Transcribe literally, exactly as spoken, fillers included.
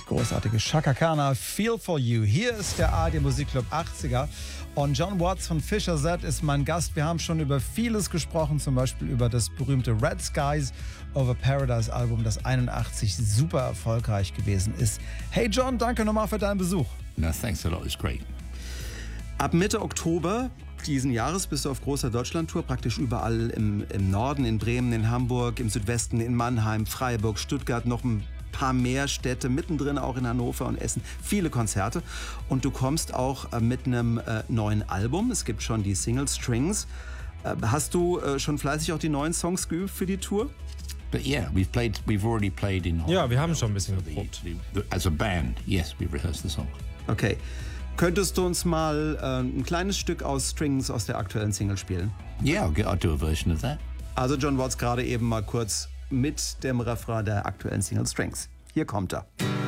Großartige Chaka Khan, Feel for You. Hier ist der A R D Musikclub achtziger und John Watts von Fischer Z ist mein Gast. Wir haben schon über vieles gesprochen, zum Beispiel über das berühmte Red Skies Over Paradise Album, das einundachtzig super erfolgreich gewesen ist. Hey John, danke nochmal für deinen Besuch. No, thanks a lot, it's great. Ab Mitte Oktober diesen Jahres bist du auf großer Deutschlandtour, praktisch überall im, im Norden, in Bremen, in Hamburg, im Südwesten, in Mannheim, Freiburg, Stuttgart, noch ein paar mehr Städte, mittendrin auch in Hannover und Essen, viele Konzerte. Und du kommst auch äh, mit einem äh, neuen Album. Es gibt schon die Single Strings. Äh, hast du äh, schon fleißig auch die neuen Songs geübt für die Tour? But yeah, we've played, we've already played in. Ja, wir haben schon ein bisschen the, geprobt. the, the, as a band, yes, we've rehearsed the songs. Okay. Könntest du uns mal äh, ein kleines Stück aus Strings aus der aktuellen Single spielen? Yeah, I'll, get, I'll do a version of that. Also John Watts gerade eben mal kurz mit dem Refrain der aktuellen Single Strings. Hier kommt er.